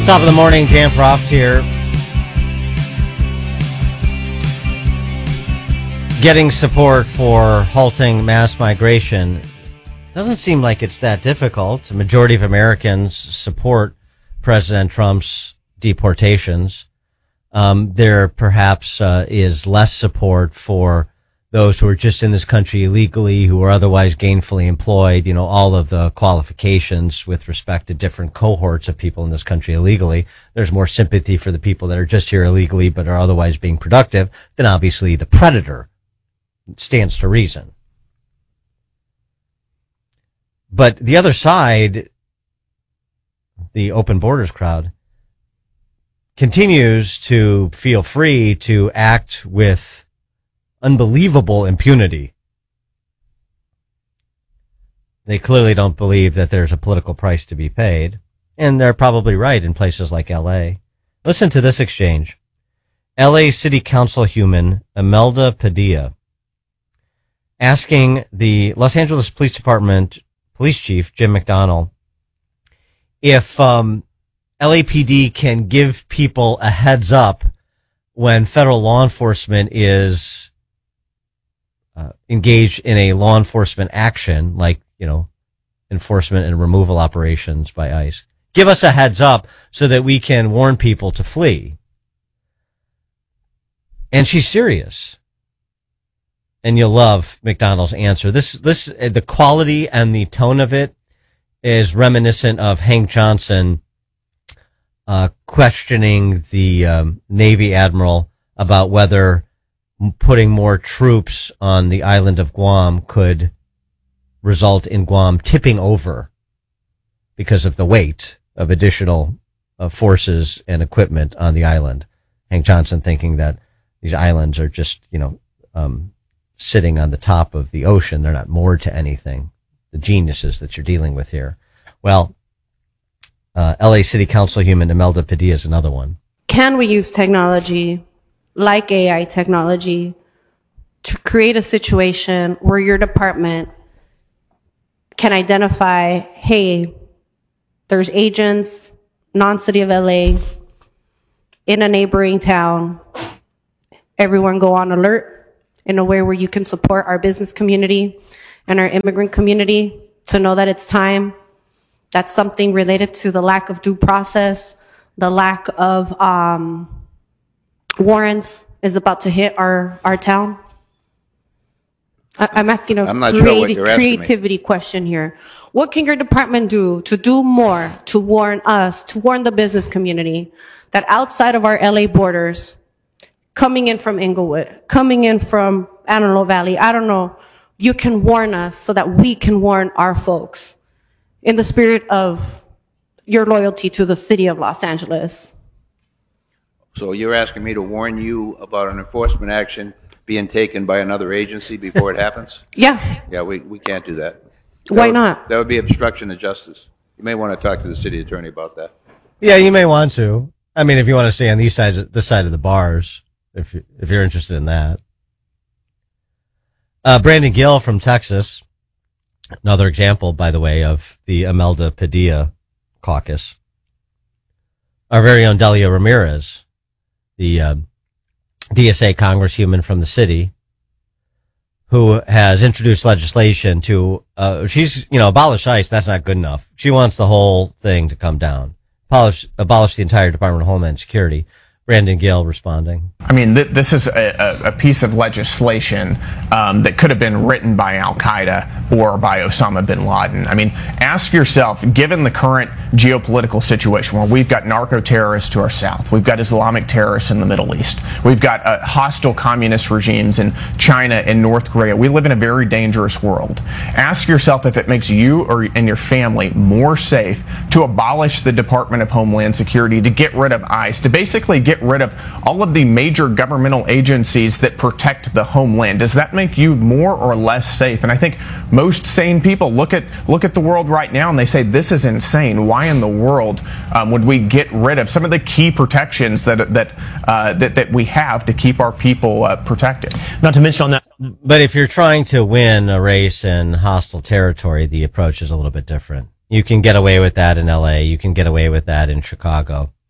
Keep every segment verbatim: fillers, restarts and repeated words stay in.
Top of the morning, Dan Proft here. Getting support for halting mass migration doesn't seem like it's that difficult. A majority of Americans support President Trump's deportations. Um, there perhaps uh, is less support for those who are just in this country illegally, who are otherwise gainfully employed, you know, all of the qualifications with respect to different cohorts of people in this country illegally. There's more sympathy for the people that are just here illegally but are otherwise being productive than obviously the predator. It stands to reason. But the other side, the open borders crowd, continues to feel free to act with unbelievable impunity. They clearly don't believe that there's a political price to be paid, and they're probably right in places like L A. Listen to this exchange. L A City Council human Imelda Padilla asking the Los Angeles Police Department Police Chief Jim McDonnell if um, L A P D can give people a heads up when federal law enforcement is Uh, engaged in a law enforcement action, like, you know, enforcement and removal operations by ICE. Give us a heads up so that we can warn people to flee. And she's serious. And you'll love McDonnell's answer. This, this, the quality and the tone of it is reminiscent of Hank Johnson, uh, questioning the, um, Navy admiral about whether putting more troops on the island of Guam could result in Guam tipping over because of the weight of additional uh, forces and equipment on the island. Hank Johnson thinking that these islands are just, you know, um, sitting on the top of the ocean. They're not moored to anything. The geniuses that you're dealing with here. Well, uh, L A City Council human Imelda Padilla is another one. Can we use technology like A I technology to create a situation where your department can identify, hey, there's agents, non-city of L A, in a neighboring town. Everyone go on alert in a way where you can support our business community and our immigrant community to know that it's time. That's something related to the lack of due process, the lack of um warrants is about to hit our, our town. I, I'm asking a I'm not creati- sure what you're asking creativity me. question here. What can your department do to do more to warn us, to warn the business community that outside of our L A borders, coming in from Inglewood, coming in from Antelope Valley, I don't know, you can warn us so that we can warn our folks in the spirit of your loyalty to the city of Los Angeles? So you're asking me to warn you about an enforcement action being taken by another agency before it happens? Yeah. Yeah, we, we can't do that. That Why would- not? That would be obstruction of justice. You may want to talk to the city attorney about that. Yeah, you may want to. I mean, if you want to stay on these sides, this side of the bars, if you, if you're interested in that. Uh, Brandon Gill from Texas, another example, by the way, of the Imelda Padilla caucus. Our very own Delia Ramirez, the uh, D S A congresswoman from the city, who has introduced legislation to, uh, she's, you know, abolish ICE. That's not good enough. She wants the whole thing to come down. Abolish, abolish the entire Department of Homeland Security. Brandon Gill responding. I mean, th- this is a, a piece of legislation um, that could have been written by Al-Qaeda or by Osama bin Laden. I mean, ask yourself, given the current geopolitical situation where we've got narco-terrorists to our south, we've got Islamic terrorists in the Middle East, we've got uh, hostile communist regimes in China and North Korea. We live in a very dangerous world. Ask yourself if it makes you or and your family more safe to abolish the Department of Homeland Security, to get rid of ICE, to basically get rid of all of the major governmental agencies that protect the homeland. Does that make you more or less safe? And I think most sane people look at look at the world right now and they say, this is insane. Why in the world um, would we get rid of some of the key protections that that uh, that, that we have to keep our people uh, protected? Not to mention on that. But if you're trying to win a race in hostile territory, the approach is a little bit different. You can get away with that in L A. You can get away with that in Chicago.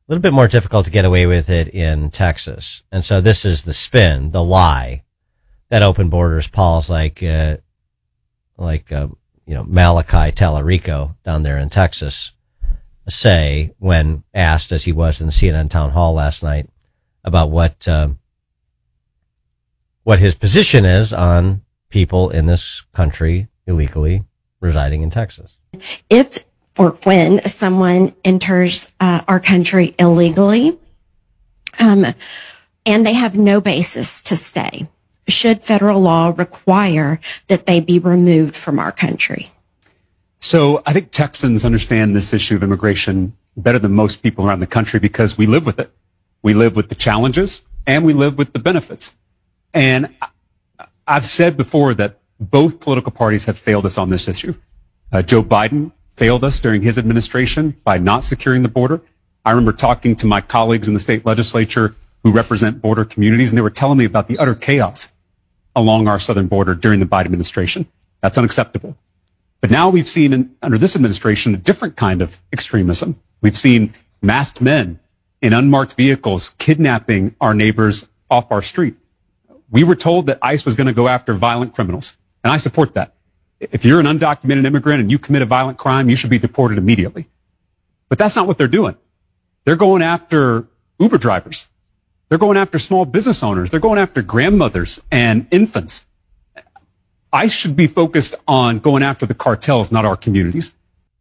little bit more difficult to get away with it in Texas. And so this is the spin, the lie that open borders Paul's like, uh, like, uh, you know, Malachi Tallarico down there in Texas say when asked, as he was in the C N N town hall last night, about what, uh, what his position is on people in this country illegally residing in Texas. If or when someone enters uh, our country illegally, um, and they have no basis to stay, should federal law require that they be removed from our country? So I think Texans understand this issue of immigration better than most people around the country because we live with it. We live with the challenges and we live with the benefits. And I've said before that both political parties have failed us on this issue. Uh, Joe Biden failed us during his administration by not securing the border. I remember talking to my colleagues in the state legislature who represent border communities, and they were telling me about the utter chaos along our southern border during the Biden administration. That's unacceptable. But now we've seen in, under this administration a different kind of extremism. We've seen masked men in unmarked vehicles kidnapping our neighbors off our street. We were told that ICE was going to go after violent criminals, and I support that. If you're an undocumented immigrant and you commit a violent crime, you should be deported immediately. But that's not what they're doing. They're going after Uber drivers. They're going after small business owners. They're going after grandmothers and infants. ICE should be focused on going after the cartels, not our communities.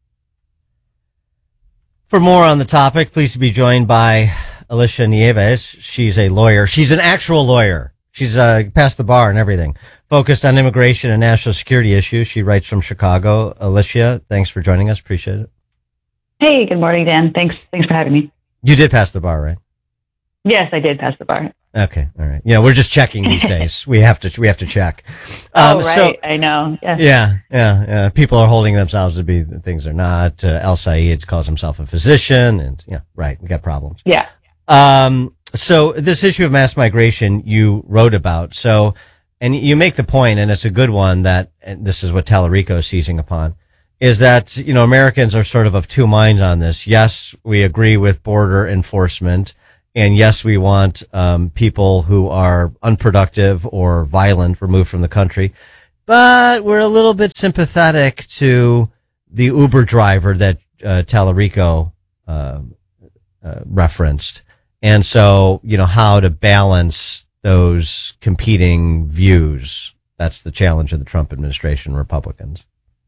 For more on the topic, pleased to be joined by Alicia Nieves. She's a lawyer. She's an actual lawyer. She's uh, passed the bar and everything. Focused on immigration and national security issues. She writes from Chicago. Alicia, thanks for joining us. Appreciate it. Hey, good morning, Dan. Thanks Thanks for having me. You did pass the bar, right? Yes, I did pass the bar. Okay, all right. Yeah, we're just checking these days. We have to we have to check. Um, oh, right. So, I know. Yes. Yeah, yeah, yeah. People are holding themselves to be things they're not. Uh, El Sayed calls himself a physician, and yeah, right. We got problems. Yeah. Um. So this issue of mass migration you wrote about. So, and you make the point, and it's a good one, that, and this is what Tallarico is seizing upon, is that, you know, Americans are sort of of two minds on this. Yes, we agree with border enforcement. And yes, we want um, people who are unproductive or violent removed from the country. But we're a little bit sympathetic to the Uber driver that uh, Tallarico uh, uh, referenced. And so, you know, how to balance those competing views. That's the challenge of the Trump administration, Republicans.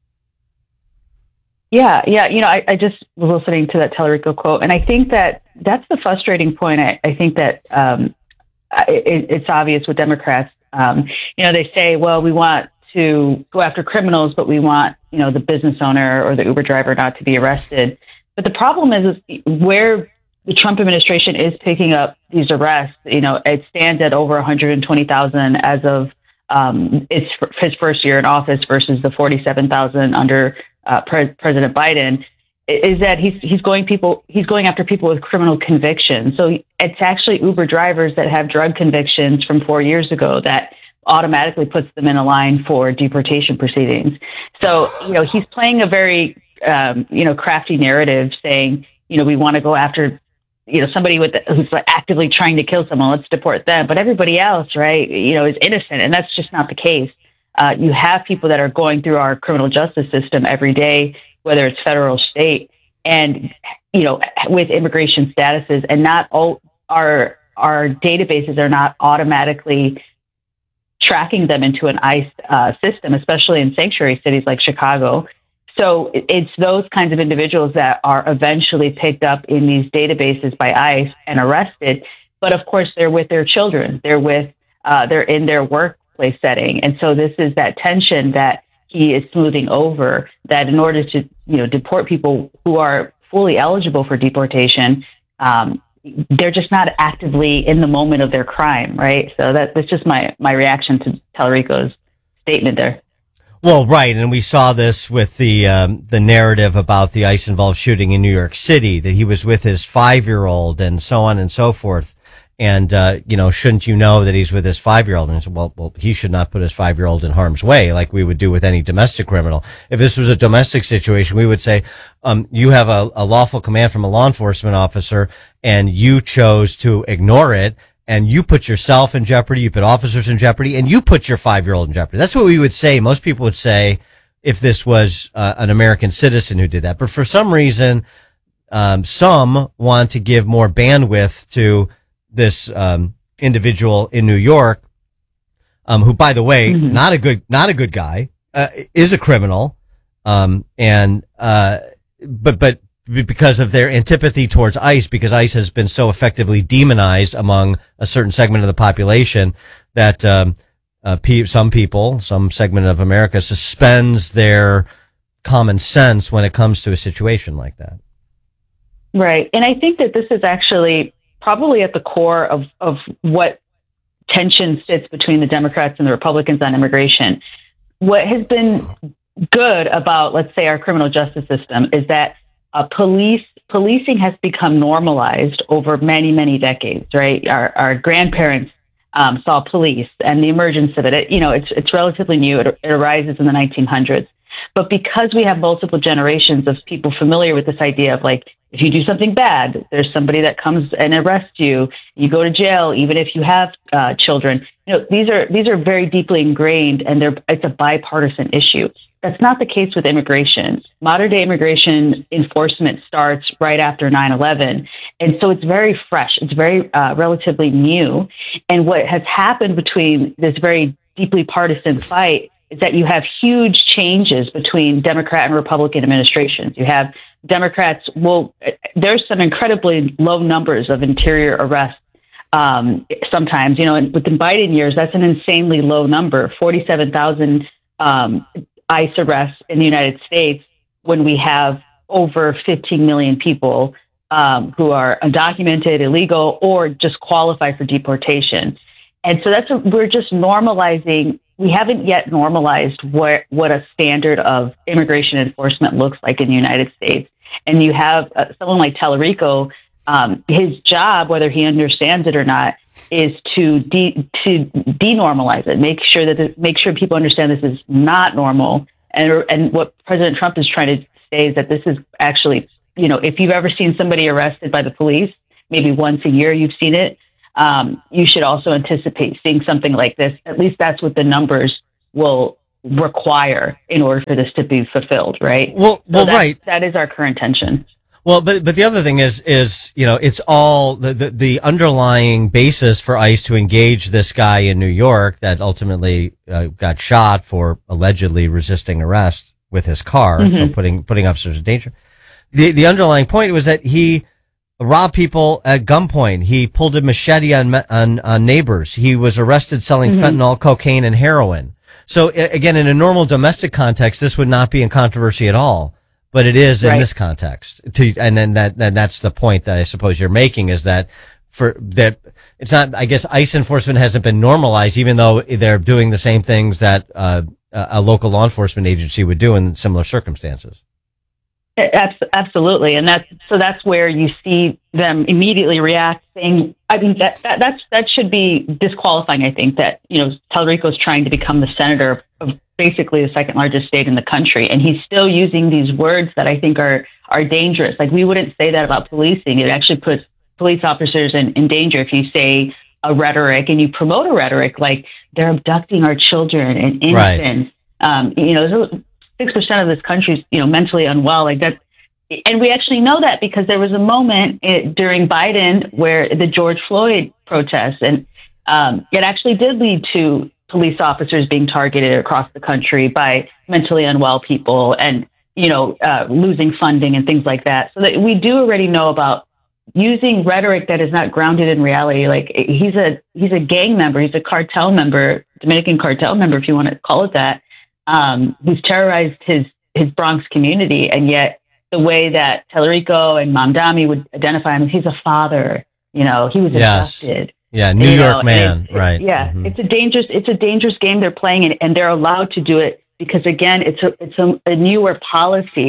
Yeah, yeah. You know, I, I just was listening to that Tallarico quote, and I think that that's the frustrating point. I, I think that um, it, it's obvious with Democrats. Um, you know, they say, well, we want to go after criminals, but we want, you know, the business owner or the Uber driver not to be arrested. But the problem is, is where the Trump administration is picking up these arrests. You know, it stands at over one hundred twenty thousand as of um, its his first year in office versus the forty-seven thousand under Uh, Pre- President Biden, is that he's he's going people he's going after people with criminal convictions. So it's actually Uber drivers that have drug convictions from four years ago that automatically puts them in a line for deportation proceedings. So, you know, he's playing a very um, you know crafty narrative, saying, you know, we want to go after, you know, somebody with who's actively trying to kill someone. Let's deport them. But everybody else, right, you know, is innocent, and that's just not the case. Uh, you have people that are going through our criminal justice system every day, whether it's federal or state, and, you know, with immigration statuses, and not all our, our databases are not automatically tracking them into an ICE uh, system, especially in sanctuary cities like Chicago. So it's those kinds of individuals that are eventually picked up in these databases by ICE and arrested. But of course, they're with their children. They're with, uh, they're in their work setting. And so this is that tension that he is smoothing over, that in order to, you know, deport people who are fully eligible for deportation, um, they're just not actively in the moment of their crime, right? So that, that's just my, my reaction to Tallarico's statement there. Well, right. And we saw this with the, um, the narrative about the ICE-involved shooting in New York City, that he was with his five-year-old and so on and so forth. And, uh, you know, shouldn't you know that he's with his five-year-old? And I said, well, well, he should not put his five-year-old in harm's way like we would do with any domestic criminal. If this was a domestic situation, we would say, um, you have a, a lawful command from a law enforcement officer and you chose to ignore it and you put yourself in jeopardy, you put officers in jeopardy, and you put your five-year-old in jeopardy. That's what we would say. Most people would say if this was uh, an American citizen who did that. But for some reason, um, some want to give more bandwidth to this um individual in New York, um who, by the way, mm-hmm. not a good not a good guy, uh, is a criminal, um and uh but but because of their antipathy towards ICE, because ICE has been so effectively demonized among a certain segment of the population that um uh, pe- some people, some segment of America suspends their common sense when it comes to a situation like that. Right, and I think that this is actually probably at the core of, of what tension sits between the Democrats and the Republicans on immigration. What has been good about, let's say, our criminal justice system is that uh, police policing has become normalized over many, many decades, right? Our, our grandparents um, saw police and the emergence of it. it you know, it's, it's relatively new. It, it arises in the nineteen hundreds. But because we have multiple generations of people familiar with this idea of, like, if you do something bad, there's somebody that comes and arrests you. You go to jail, even if you have uh, children. You know, these are these are very deeply ingrained, and they're it's a bipartisan issue. That's not the case with immigration. Modern day immigration enforcement starts right after nine eleven, and so it's very fresh. It's very uh, relatively new. And what has happened between this very deeply partisan fight is that you have huge changes between Democrat and Republican administrations. You have Democrats, well, there's some incredibly low numbers of interior arrests. Um, sometimes, you know, and within Biden years, that's an insanely low number, forty-seven thousand um, ICE arrests in the United States when we have over fifteen million people um, who are undocumented, illegal, or just qualify for deportation. And so that's, a, we're just normalizing. We haven't yet normalized what, what a standard of immigration enforcement looks like in the United States. And you have uh, someone like Tallarico, um, his job, whether he understands it or not, is to de- to denormalize it, make sure that this, make sure people understand this is not normal. And and what President Trump is trying to say is that this is actually, you know, if you've ever seen somebody arrested by the police, maybe once a year you've seen it. Um, you should also anticipate seeing something like this. At least that's what the numbers will require in order for this to be fulfilled, right? Well, well, so that, right. That is our current tension. Well, but but the other thing is is you know it's all the, the the underlying basis for ICE to engage this guy in New York that ultimately uh, got shot for allegedly resisting arrest with his car, mm-hmm. so putting putting officers in danger. The the underlying point was that he robbed people at gunpoint. He pulled a machete on on, on neighbors. He was arrested selling mm-hmm. fentanyl, cocaine, and heroin. So again, in a normal domestic context, this would not be in controversy at all, but it is in right. this context. To, and then that, and that's the point that I suppose you're making is that for that it's not. I guess ICE enforcement hasn't been normalized, even though they're doing the same things that uh, a local law enforcement agency would do in similar circumstances. Absolutely, and that's so. That's where you see them immediately react, saying, "I mean, that, that that's that should be disqualifying." I think that you know Tallarico is trying to become the senator of basically the second largest state in the country, and he's still using these words that I think are are dangerous. Like we wouldn't say that about policing; it actually puts police officers in, in danger if you say a rhetoric and you promote a rhetoric like they're abducting our children and innocents. Right. Um, you know. Six percent of this country is, you know, mentally unwell, like that, and we actually know that because there was a moment it, during Biden where the George Floyd protests, and um, it actually did lead to police officers being targeted across the country by mentally unwell people, and you know, uh, losing funding and things like that. So that we do already know about using rhetoric that is not grounded in reality. Like he's a he's a gang member, he's a cartel member, Dominican cartel member, if you want to call it that. Um, who's terrorized his, his Bronx community. And yet the way that Tallarico and Mamdani would identify him, he's a father, you know, he was yes. abducted. Yeah. New you York know, man. It, right. Yeah. Mm-hmm. It's a dangerous, it's a dangerous game they're playing, and, and they're allowed to do it because again, it's a, it's a, a newer policy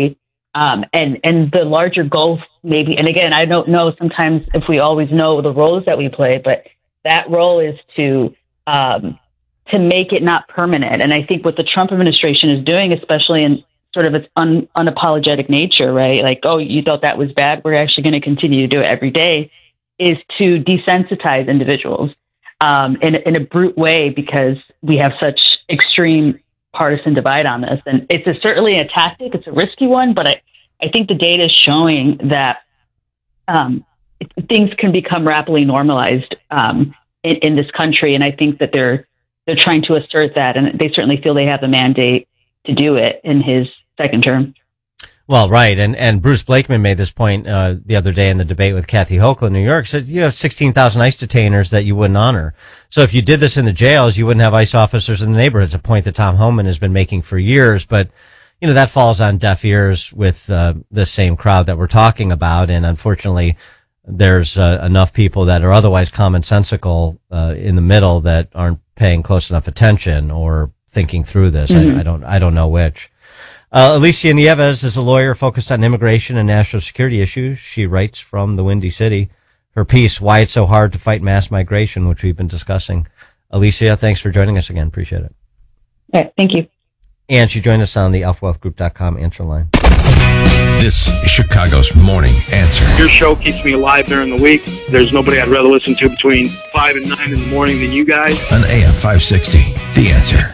Um, and, and the larger goal maybe, and again, I don't know sometimes if we always know the roles that we play, but that role is to, um, to make it not permanent. And I think what the Trump administration is doing, especially in sort of its un, unapologetic nature, right? Like, oh, you thought that was bad. We're actually going to continue to do it every day, is to desensitize individuals, um, in, in a brute way, because we have such extreme partisan divide on this. And it's a, certainly a tactic. It's a risky one, but I, I think the data is showing that, um, it, things can become rapidly normalized, um, in, in this country. And I think that they're, they're trying to assert that, and they certainly feel they have the mandate to do it in his second term. Well, right. And, and Bruce Blakeman made this point, uh, the other day in the debate with Kathy Hochul in New York, said you have sixteen thousand ICE detainers that you wouldn't honor. So if you did this in the jails, you wouldn't have ICE officers in the neighborhoods, a point that Tom Homan has been making for years. But, you know, that falls on deaf ears with, uh, the same crowd that we're talking about. And unfortunately, there's, uh, enough people that are otherwise commonsensical, uh, in the middle that aren't paying close enough attention or thinking through this. Mm-hmm. I, I don't, I don't know which. Uh, Alicia Nieves is a lawyer focused on immigration and national security issues. She writes from the Windy City. Her piece, Why It's So Hard to Fight Mass Migration, which we've been discussing. Alicia, thanks for joining us again. Appreciate it. All right, thank you. And she joined us on the alpha wealth group dot com answer line. This is Chicago's Morning Answer. Your show keeps me alive during the week. There's nobody I'd rather listen to between five and nine in the morning than you guys. On A M five sixty, The Answer.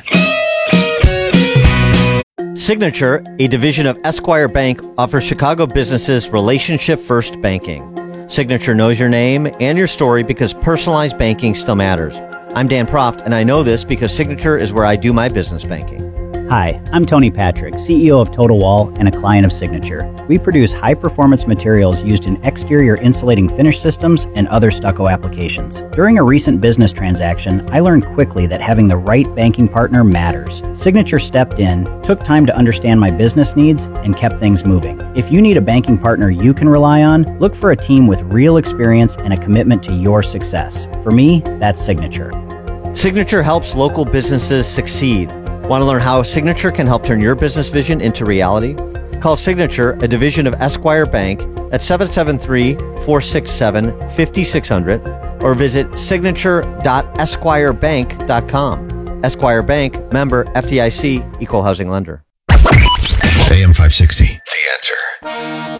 Signature, a division of Esquire Bank, offers Chicago businesses relationship-first banking. Signature knows your name and your story because personalized banking still matters. I'm Dan Proft, and I know this because Signature is where I do my business banking. Hi, I'm Tony Patrick, C E O of Total Wall and a client of Signature. We produce high-performance materials used in exterior insulating finish systems and other stucco applications. During a recent business transaction, I learned quickly that having the right banking partner matters. Signature stepped in, took time to understand my business needs, and kept things moving. If you need a banking partner you can rely on, look for a team with real experience and a commitment to your success. For me, that's Signature. Signature helps local businesses succeed. Want to learn how Signature can help turn your business vision into reality? Call Signature, a division of Esquire Bank, at seven seven three, four six seven, five six zero zero or visit signature dot esquire bank dot com. Esquire Bank, member F D I C, equal housing lender. A M five sixty,